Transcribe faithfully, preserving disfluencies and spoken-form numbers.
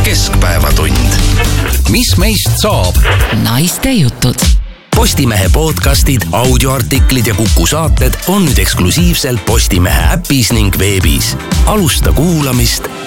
Keskpäevatund. Mis meist saab? Naiste jutud. Postimehe podcastid, audioartiklid ja Kuku saated on nüüd eksklusiivselt Postimehe äpis ning veebis. Alusta kuulamist